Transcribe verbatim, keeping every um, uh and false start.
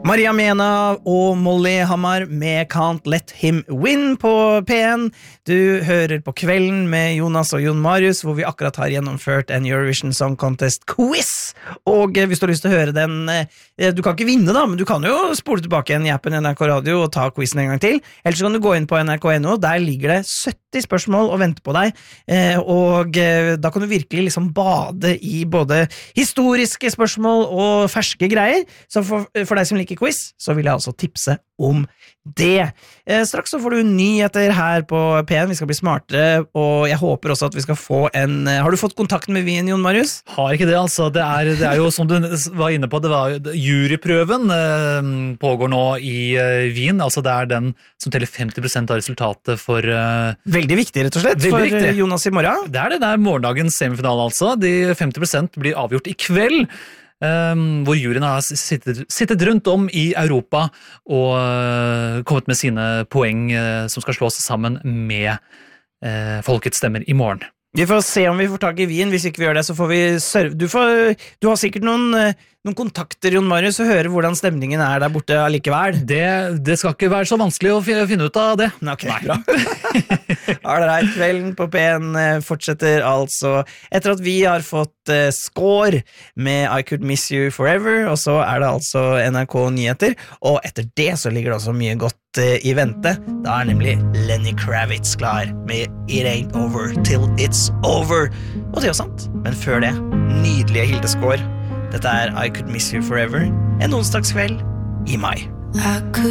Maria Mena og Molly Hammar med Can't Let Him Win på P N. Du hører på Kvelden med Jonas og Jon Marius, hvor vi akkurat har gjennomført en Eurovision Song Contest quiz. Og hvis du har lyst til å høre den, du kan ikke vinne da, men du kan jo spole tilbake igjen i appen N R K Radio og ta quizen en gang til. Ellers kan du gå inn på N R K punkt no, der ligger det sytti spørsmål og venter på deg. Og da kan du virkelig liksom bade i både historiske spørsmål og ferske greier. Så for, for deg som liker quiz, så vil jeg altså tipse om det. Eh, straks så får du nyheter her på P N, vi skal bli smartere, og jeg håper også at vi skal få en... Har du fått kontakten med Wien, Jon Marius? Har ikke det, altså. Det er, det er jo, som du var inne på, det var juryprøven eh, pågår nå i eh, Wien, altså det er den som teller femti prosent av resultatet for... Eh, Veldig viktig, rett og slett, for viktig. Jonas i morgen. Det er det, det er morgendagens semifinale, altså. De femti prosent blir avgjort i kveld, Um, hvor juryen har sittet, sittet rundt om i Europa og uh, kommet med sine poeng uh, som skal slås sammen med uh, folkets stemmer i morgen. Vi får se om vi får tak i Wien. Hvis ikke vi gjør det, så får vi serve. Du, får, du har sikkert noen, noen kontakter, Jon Marius, og høre hvordan stemningen er der borte allikevel. Det, det skal ikke være så vanskelig å finne ut av det. Ok, Nei. Bra. Alright, kvelden på P N fortsetter altså etter at vi har fått uh, score med I Could Miss You Forever, og så er det altså N R K Nyheter, og etter det så ligger det også mye godt uh, i vente. Da er nemlig Lenny Kravitz klar med It Ain't Over Till It's Over. Og det er jo sant, men før det, nydelige Hilde Skår. Dette er I Could Miss You Forever, en onsdagskveld i mai. I could